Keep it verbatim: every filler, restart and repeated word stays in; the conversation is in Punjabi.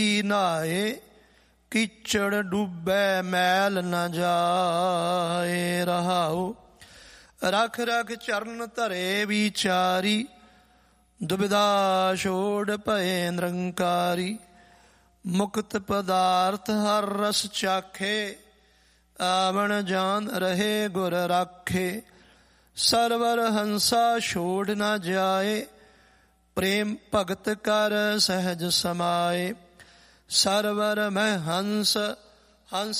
ਨਹਾਏ ਕੀਚੜ ਡੁੱਬੈ ਮੈਲ ਨ ਜਾਏ। ਰਹਾਉ ਰਖ ਰਖ ਚਰਨ ਧਰੇ ਵਿਚਾਰੀ ਦੁਬਿਧਾ ਛੋੜ ਭਏ ਨਿਰੰਕਾਰੀ। ਮੁਕਤ ਪਦਾਰਥ ਹਰ ਰਸ ਚਾਖੇ ਆਵਣ ਜਾਨ ਰਹੇ ਗੁਰ ਰਾਖੇ। ਸਰਵਰ ਹੰਸਾ ਛੋੜ ਨ ਜਾਏ ਪ੍ਰੇਮ ਭਗਤ ਕਰ ਸਹਿਜ ਸਮਾਏ। ਸਰਵਰ ਮੈਂ ਹੰਸ ਹੰਸ